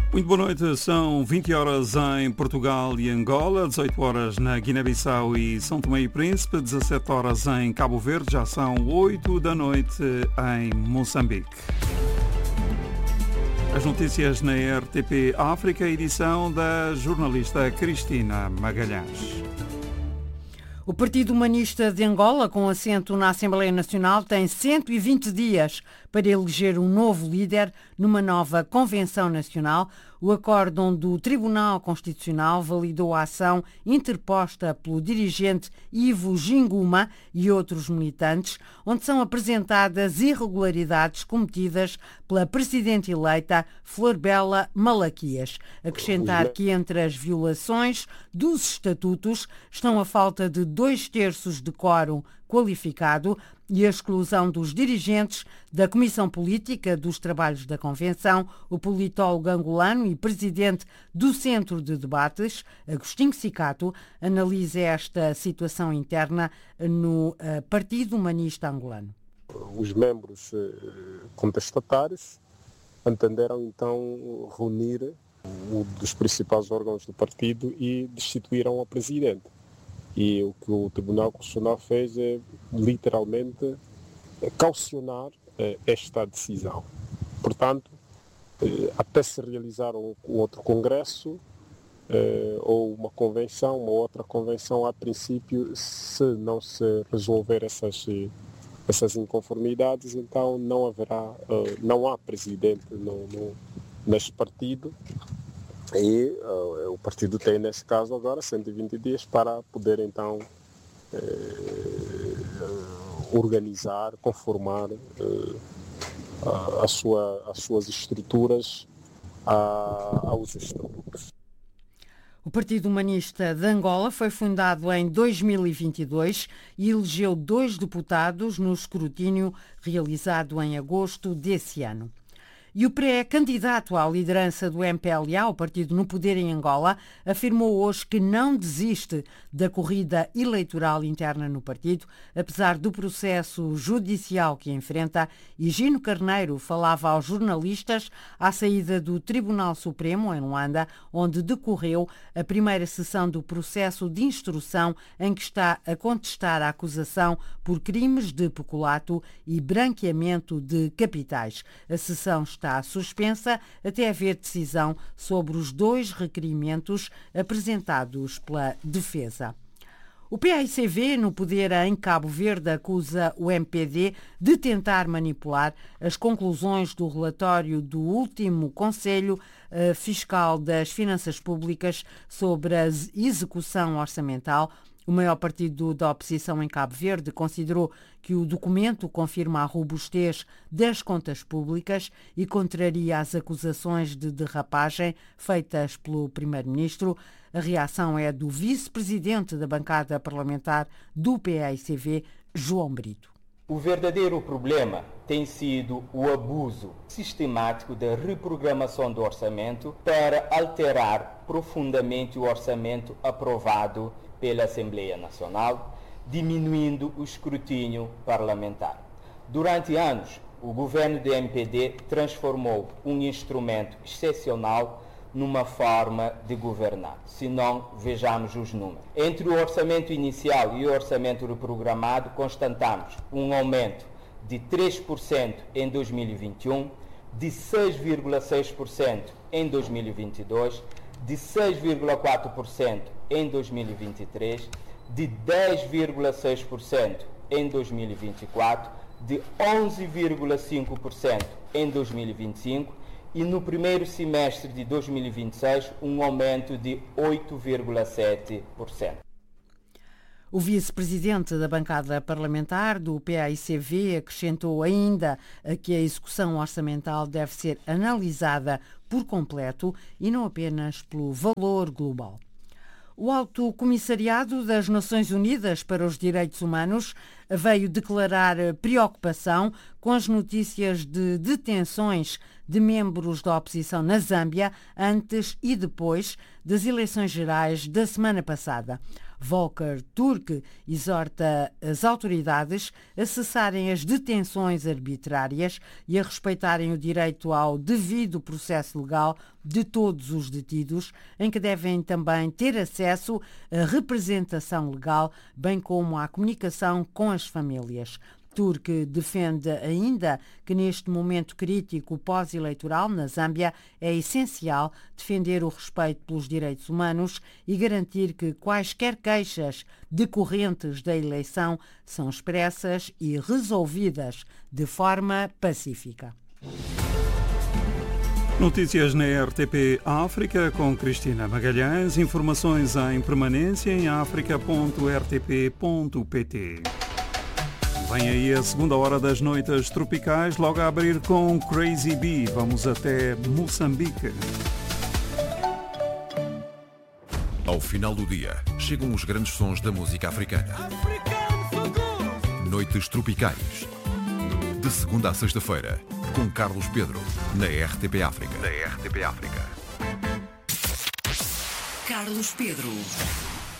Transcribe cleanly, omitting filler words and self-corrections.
Muito boa noite, são 20 horas em Portugal e Angola, 18 horas na Guiné-Bissau e São Tomé e Príncipe, 17 horas em Cabo Verde, já são 8 da noite em Moçambique. As notícias na RTP África, edição da jornalista Cristina Magalhães. O Partido Humanista de Angola, com assento na Assembleia Nacional, tem 120 dias para eleger um novo líder numa nova Convenção Nacional. O acórdão do Tribunal Constitucional validou a ação interposta pelo dirigente Ivo Ginguma e outros militantes, onde são apresentadas irregularidades cometidas pela presidente eleita Florbela Malaquias. Acrescentar que entre as violações dos estatutos estão a falta de 2/3 de quórum qualificado e a exclusão dos dirigentes da Comissão Política dos Trabalhos da Convenção. O politólogo angolano e presidente do Centro de Debates, Agostinho Cicato, analisa esta situação interna no Partido Humanista Angolano. Os membros contestatários entenderam então reunir um dos principais órgãos do partido e destituíram a presidente. E o que o Tribunal Constitucional fez é literalmente caucionar esta decisão. Portanto, até se realizar um outro congresso ou uma outra convenção, a princípio, se não se resolver essas inconformidades, então não há presidente neste partido. E o partido tem, nesse caso, agora 120 dias para poder, então, organizar, conformar as suas estruturas aos estatutos. O Partido Humanista de Angola foi fundado em 2022 e elegeu 2 deputados no escrutínio realizado em agosto desse ano. E o pré-candidato à liderança do MPLA, o partido no poder em Angola, afirmou hoje que não desiste da corrida eleitoral interna no partido, apesar do processo judicial que enfrenta. E Gino Carneiro falava aos jornalistas à saída do Tribunal Supremo, em Luanda, onde decorreu a primeira sessão do processo de instrução em que está a contestar a acusação por crimes de peculato e branqueamento de capitais. A sessão está suspensa até haver decisão sobre os 2 requerimentos apresentados pela defesa. O PAICV, no poder em Cabo Verde, acusa o MPD de tentar manipular as conclusões do relatório do último Conselho Fiscal das Finanças Públicas sobre a execução orçamental. O maior partido da oposição em Cabo Verde considerou que o documento confirma a robustez das contas públicas e contraria as acusações de derrapagem feitas pelo primeiro-ministro. A reação é do vice-presidente da bancada parlamentar do PAICV, João Brito. O verdadeiro problema tem sido o abuso sistemático da reprogramação do orçamento para alterar profundamente o orçamento aprovado pela Assembleia Nacional, diminuindo o escrutínio parlamentar. Durante anos, o governo do MPD transformou um instrumento excepcional numa forma de governar. Se não, vejamos os números. Entre o orçamento inicial e o orçamento reprogramado, constatamos um aumento de 3% em 2021, de 6,6% em 2022, de 6,4% em 2023, de 10,6% em 2024, de 11,5% em 2025 e no primeiro semestre de 2026 um aumento de 8,7%. O vice-presidente da bancada parlamentar do PAICV acrescentou ainda que a execução orçamental deve ser analisada por completo e não apenas pelo valor global. O Alto Comissariado das Nações Unidas para os Direitos Humanos veio declarar preocupação com as notícias de detenções de membros da oposição na Zâmbia antes e depois das eleições gerais da semana passada. Volker Turk exorta as autoridades a cessarem as detenções arbitrárias e a respeitarem o direito ao devido processo legal de todos os detidos, em que devem também ter acesso à representação legal, bem como à comunicação com as famílias. Turk defende ainda que neste momento crítico pós-eleitoral na Zâmbia é essencial defender o respeito pelos direitos humanos e garantir que quaisquer queixas decorrentes da eleição são expressas e resolvidas de forma pacífica. Notícias na RTP África com Cristina Magalhães. Informações em permanência em africa.rtp.pt. Vem aí a segunda hora das noites tropicais, logo a abrir com Crazy Bee. Vamos até Moçambique. Ao final do dia, chegam os grandes sons da música africana. Noites tropicais. De segunda a sexta-feira, com Carlos Pedro, na RTP África. Carlos Pedro.